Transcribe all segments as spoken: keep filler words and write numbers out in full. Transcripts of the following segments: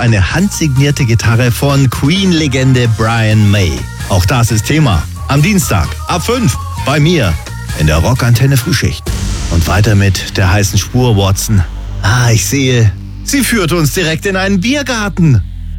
eine handsignierte Gitarre von Queen-Legende Brian May. Auch das ist Thema. Am Dienstag ab fünf bei mir in der Rockantenne Frühschicht. Und weiter mit der heißen Spur, Watson. Ah, ich sehe, sie führt uns direkt in einen Biergarten.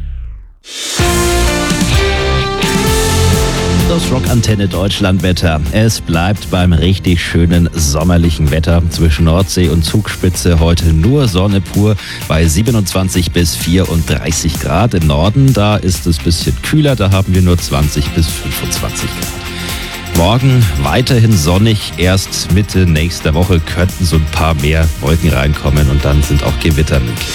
Das Rockantenne Deutschlandwetter. Es bleibt beim richtig schönen sommerlichen Wetter zwischen Nordsee und Zugspitze. Heute nur Sonne pur bei siebenundzwanzig bis vierunddreißig Grad. Im Norden, da ist es ein bisschen kühler, da haben wir nur zwanzig bis fünfundzwanzig Grad. Morgen weiterhin sonnig. Erst Mitte nächster Woche könnten so ein paar mehr Wolken reinkommen und dann sind auch Gewitter möglich.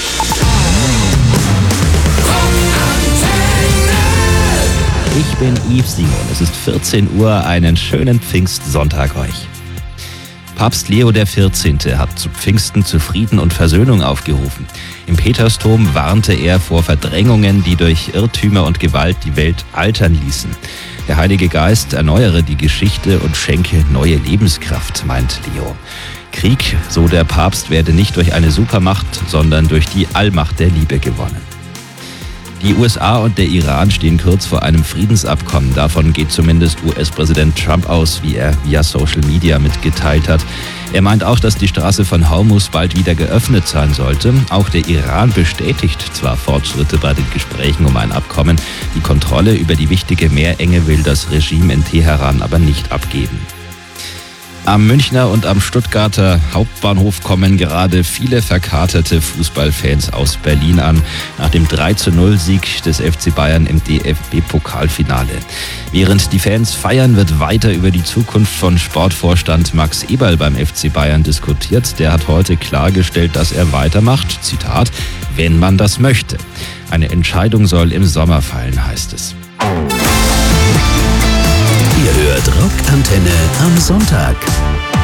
Ich bin Yves Simon. Es ist vierzehn Uhr. Einen schönen Pfingstsonntag euch. Papst Leo der vierzehnte. hat zu Pfingsten zu Frieden und Versöhnung aufgerufen. Im Petersdom warnte er vor Verdrängungen, die durch Irrtümer und Gewalt die Welt altern ließen. Der Heilige Geist erneuere die Geschichte und schenke neue Lebenskraft, meint Leo. Krieg, so der Papst, werde nicht durch eine Supermacht, sondern durch die Allmacht der Liebe gewonnen. Die U S A und der Iran stehen kurz vor einem Friedensabkommen. Davon geht zumindest U S-Präsident Trump aus, wie er via Social Media mitgeteilt hat. Er meint auch, dass die Straße von Hormuz bald wieder geöffnet sein sollte. Auch der Iran bestätigt zwar Fortschritte bei den Gesprächen um ein Abkommen. Die Kontrolle über die wichtige Meerenge will das Regime in Teheran aber nicht abgeben. Am Münchner und am Stuttgarter Hauptbahnhof kommen gerade viele verkaterte Fußballfans aus Berlin an, nach dem drei zu null Sieg des F C Bayern im D F B-Pokalfinale. Während die Fans feiern, wird weiter über die Zukunft von Sportvorstand Max Eberl beim F C Bayern diskutiert. Der hat heute klargestellt, dass er weitermacht, Zitat, wenn man das möchte. Eine Entscheidung soll im Sommer fallen, heißt es. Ihr hört Rockantenne am Sonntag.